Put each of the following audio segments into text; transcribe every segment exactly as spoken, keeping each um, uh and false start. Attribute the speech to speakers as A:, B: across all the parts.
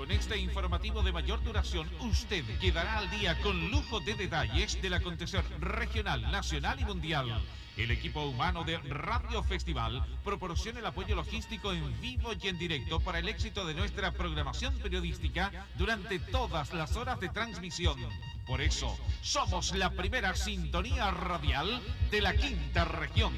A: Con este informativo de mayor duración, usted quedará al día con lujo de detalles del acontecer regional, nacional y mundial. El equipo humano de Radio Festival proporciona el apoyo logístico en vivo y en directo para el éxito de nuestra programación periodística durante todas las horas de transmisión. Por eso, somos la primera sintonía radial de la quinta región.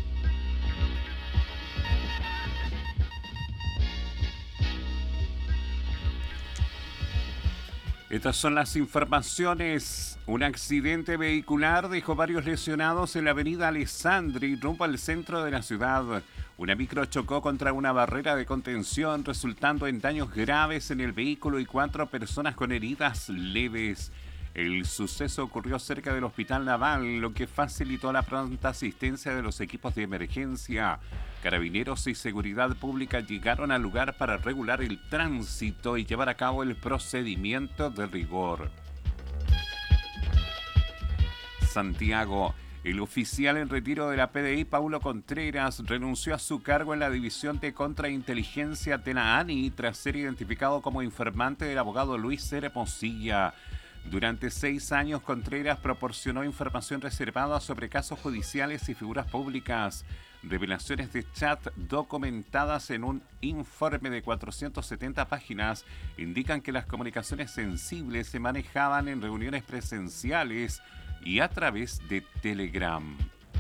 B: Estas son las informaciones. Un accidente vehicular dejó varios lesionados en la avenida Alessandri, rumbo al centro de la ciudad. Una micro chocó contra una barrera de contención, resultando en daños graves en el vehículo y cuatro personas con heridas leves. El suceso ocurrió cerca del Hospital Naval, lo que facilitó la pronta asistencia de los equipos de emergencia. Carabineros y Seguridad Pública llegaron al lugar para regular el tránsito y llevar a cabo el procedimiento de rigor. Santiago. El oficial en retiro de la P D I, Paulo Contreras, renunció a su cargo en la División de Contrainteligencia de la A N I tras ser identificado como informante del abogado Luis Hermosilla. Durante seis años, Contreras proporcionó información reservada sobre casos judiciales y figuras públicas. Revelaciones de chat documentadas en un informe de cuatrocientas setenta páginas indican que las comunicaciones sensibles se manejaban en reuniones presenciales y a través de Telegram.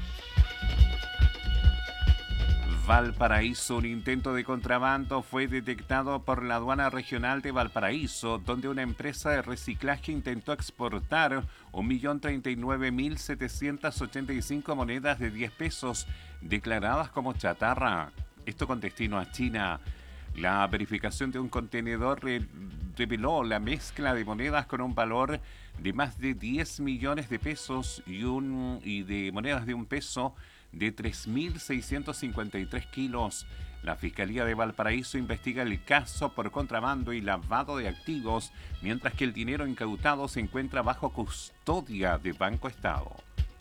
B: Valparaíso. Un intento de contrabando fue detectado por la aduana regional de Valparaíso, donde una empresa de reciclaje intentó exportar un millón treinta y nueve mil setecientas ochenta y cinco monedas de diez pesos declaradas como chatarra. Esto con destino a China. La verificación de un contenedor re- reveló la mezcla de monedas con un valor de más de diez millones de pesos y, un, y de monedas de un peso de tres mil seiscientos cincuenta y tres kilos. La Fiscalía de Valparaíso investiga el caso por contrabando y lavado de activos, mientras que el dinero incautado se encuentra bajo custodia de Banco Estado.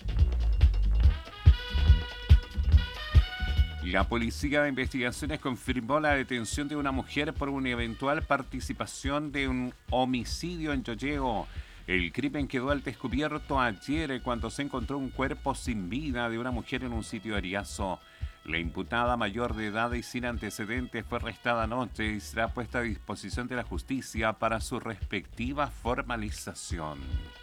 B: La Policía de Investigaciones confirmó la detención de una mujer por una eventual participación de un homicidio en Llolleo. El crimen quedó al descubierto ayer cuando se encontró un cuerpo sin vida de una mujer en un sitio de Ariazo. La imputada, mayor de edad y sin antecedentes, fue arrestada anoche y será puesta a disposición de la justicia para su respectiva formalización.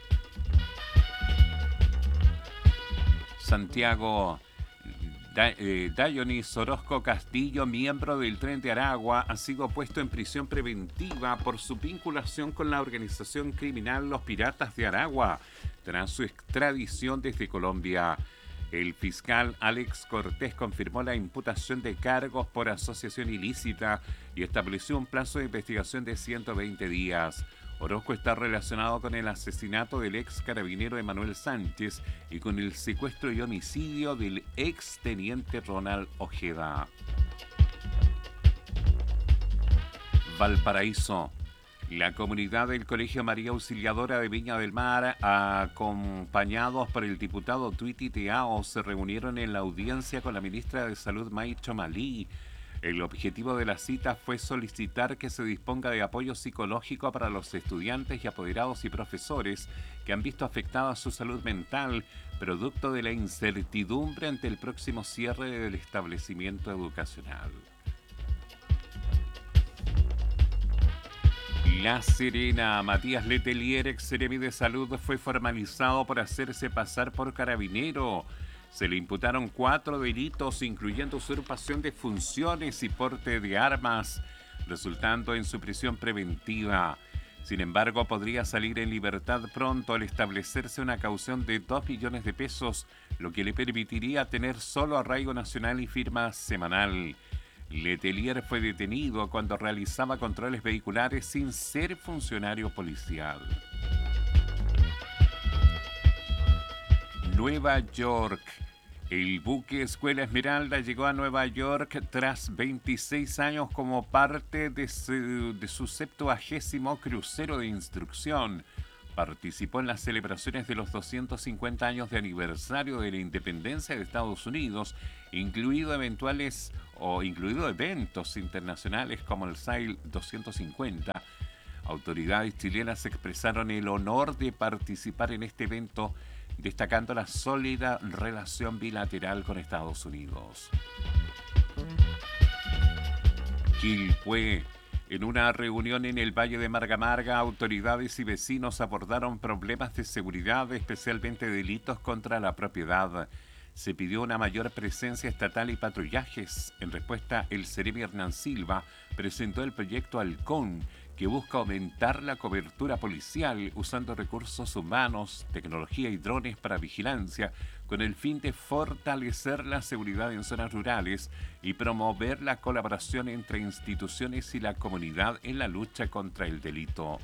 B: Santiago. Da, eh, Dayonis Orozco Castillo, miembro del Tren de Aragua, ha sido puesto en prisión preventiva por su vinculación con la organización criminal Los Piratas de Aragua, tras su extradición desde Colombia. El fiscal Alex Cortés confirmó la imputación de cargos por asociación ilícita y estableció un plazo de investigación de ciento veinte días. Orozco está relacionado con el asesinato del ex carabinero Emanuel Sánchez y con el secuestro y homicidio del ex teniente Ronald Ojeda. Valparaíso. La comunidad del Colegio María Auxiliadora de Viña del Mar, acompañados por el diputado Twiti Teao, se reunieron en la audiencia con la ministra de Salud, Maicho Malí. El objetivo de la cita fue solicitar que se disponga de apoyo psicológico para los estudiantes y apoderados y profesores que han visto afectada su salud mental, producto de la incertidumbre ante el próximo cierre del establecimiento educacional. La Serena. Matías Letelier, ex seremi de Salud, fue formalizado por hacerse pasar por carabinero. Se le imputaron cuatro delitos, incluyendo usurpación de funciones y porte de armas, resultando en su prisión preventiva. Sin embargo, podría salir en libertad pronto al establecerse una caución de dos millones de pesos, lo que le permitiría tener solo arraigo nacional y firma semanal. Letelier fue detenido cuando realizaba controles vehiculares sin ser funcionario policial. Nueva York. El buque Escuela Esmeralda llegó a Nueva York tras veintiséis años como parte de su, de su septuagésimo crucero de instrucción. Participó en las celebraciones de los doscientos cincuenta años de aniversario de la independencia de Estados Unidos, incluido eventuales o incluido eventos internacionales como el Sail doscientos cincuenta, Autoridades chilenas expresaron el honor de participar en este evento, destacando la sólida relación bilateral con Estados Unidos. Quilpué. En una reunión en el Valle de Marga Marga, autoridades y vecinos abordaron problemas de seguridad, especialmente delitos contra la propiedad. Se pidió una mayor presencia estatal y patrullajes. En respuesta, el Seremi Hernán Silva presentó el proyecto Halcón, que busca aumentar la cobertura policial usando recursos humanos, tecnología y drones para vigilancia, con el fin de fortalecer la seguridad en zonas rurales y promover la colaboración entre instituciones y la comunidad en la lucha contra el delito.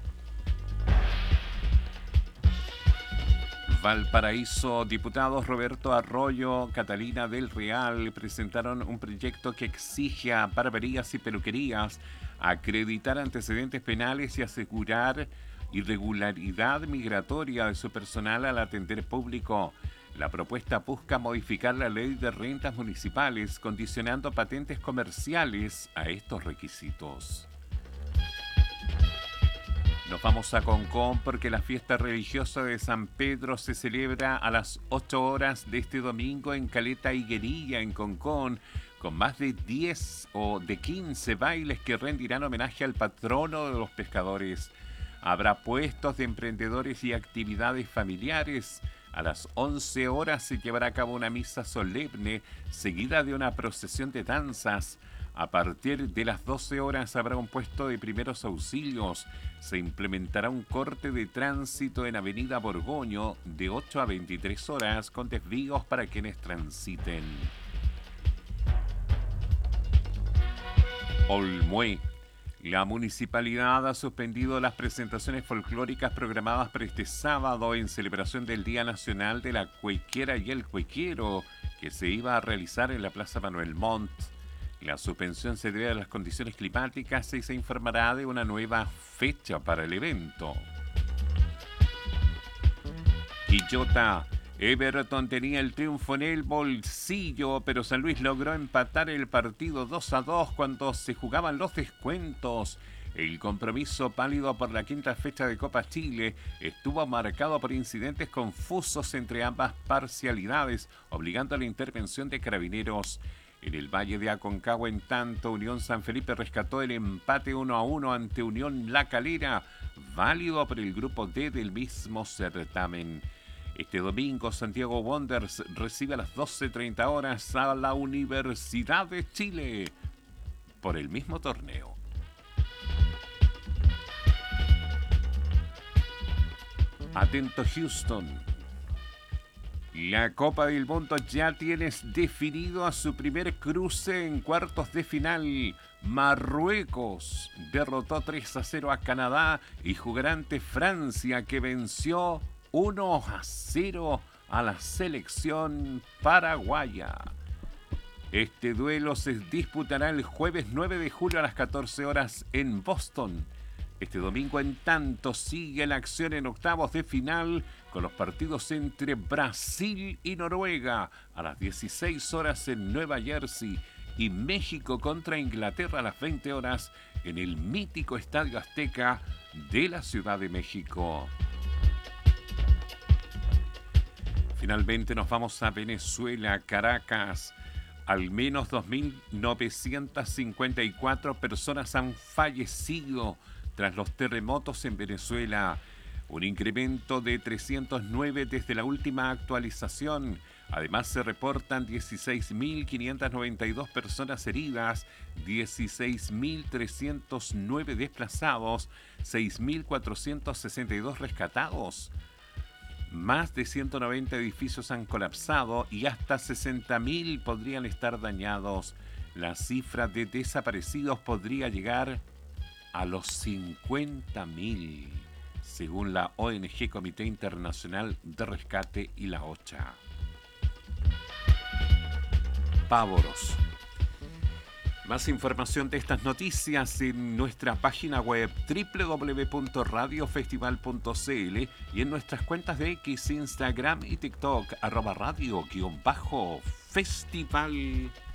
B: Valparaíso, diputados Roberto Arroyo, Catalina del Real presentaron un proyecto que exige a barberías y peluquerías acreditar antecedentes penales y asegurar irregularidad migratoria de su personal al atender público. La propuesta busca modificar la ley de rentas municipales, condicionando patentes comerciales a estos requisitos. Nos vamos a Concón porque la fiesta religiosa de San Pedro se celebra a las ocho horas de este domingo en Caleta Higuerilla, en Concón, con más de diez o de quince bailes que rendirán homenaje al patrono de los pescadores. Habrá puestos de emprendedores y actividades familiares. A las once horas se llevará a cabo una misa solemne, seguida de una procesión de danzas. A partir de las doce horas habrá un puesto de primeros auxilios. Se implementará un corte de tránsito en Avenida Borgoño de ocho a veintitrés horas con desvíos para quienes transiten. Olmué. La municipalidad ha suspendido las presentaciones folclóricas programadas para este sábado en celebración del Día Nacional de la Cuequera y el Cuequero, que se iba a realizar en la Plaza Manuel Montt. La suspensión se debe a las condiciones climáticas y se informará de una nueva fecha para el evento. Quillota. Everton tenía el triunfo en el bolsillo, pero San Luis logró empatar el partido dos a dos cuando se jugaban los descuentos. El compromiso pálido por la quinta fecha de Copa Chile estuvo marcado por incidentes confusos entre ambas parcialidades, obligando a la intervención de carabineros. En el Valle de Aconcagua, en tanto, Unión San Felipe rescató el empate uno a uno ante Unión La Calera, válido por el grupo D del mismo certamen. Este domingo, Santiago Wanderers recibe a las doce treinta horas a la Universidad de Chile por el mismo torneo. Atento Houston. La Copa del Mundo ya tienes definido a su primer cruce en cuartos de final. Marruecos derrotó tres a cero a Canadá y jugará ante Francia, que venció uno a cero a la selección paraguaya. Este duelo se disputará el jueves nueve de julio a las catorce horas en Boston. Este domingo, en tanto, sigue la acción en octavos de final con los partidos entre Brasil y Noruega a las dieciséis horas en Nueva Jersey y México contra Inglaterra a las veinte horas en el mítico Estadio Azteca de la Ciudad de México. Finalmente nos vamos a Venezuela, Caracas. Al menos dos mil novecientas cincuenta y cuatro personas han fallecido tras los terremotos en Venezuela, un incremento de trescientos nueve desde la última actualización. Además, se reportan dieciséis mil quinientas noventa y dos personas heridas, dieciséis mil trescientos nueve desplazados, seis mil cuatrocientos sesenta y dos rescatados. Más de ciento noventa edificios han colapsado y hasta sesenta mil podrían estar dañados. La cifra de desaparecidos podría llegar a los cincuenta mil, según la O N G Comité Internacional de Rescate y la OCHA. Pávoros. Más información de estas noticias en nuestra página web doble u doble u doble u punto radio festival punto c l y en nuestras cuentas de X, Instagram y TikTok, arroba radio guión bajo festival.